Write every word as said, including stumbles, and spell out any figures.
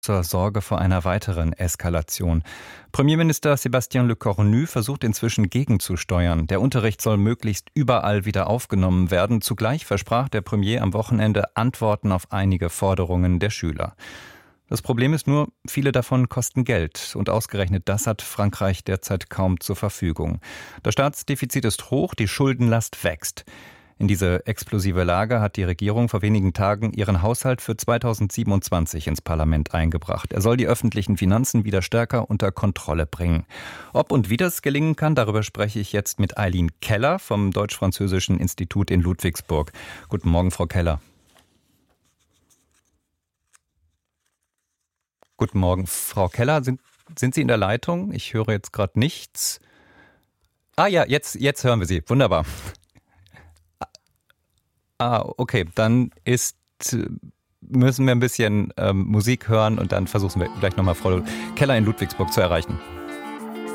zur Sorge vor einer weiteren Eskalation. Premierminister Sébastien Lecornu versucht inzwischen gegenzusteuern. Der Unterricht soll möglichst überall wieder aufgenommen werden. Zugleich versprach der Premier am Wochenende Antworten auf einige Forderungen der Schüler. Das Problem ist nur, viele davon kosten Geld. Und ausgerechnet das hat Frankreich derzeit kaum zur Verfügung. Das Staatsdefizit ist hoch, die Schuldenlast wächst. In diese explosive Lage hat die Regierung vor wenigen Tagen ihren Haushalt für zweitausendsiebenundzwanzig ins Parlament eingebracht. Er soll die öffentlichen Finanzen wieder stärker unter Kontrolle bringen. Ob und wie das gelingen kann, darüber spreche ich jetzt mit Eileen Keller vom Deutsch-Französischen Institut in Ludwigsburg. Guten Morgen, Frau Keller. Guten Morgen, Frau Keller. Sind, sind Sie in der Leitung? Ich höre jetzt gerade nichts. Ah ja, jetzt, jetzt hören wir Sie. Wunderbar. Ah, okay, dann ist, müssen wir ein bisschen ähm, Musik hören und dann versuchen wir gleich nochmal Frau Keller in Ludwigsburg zu erreichen.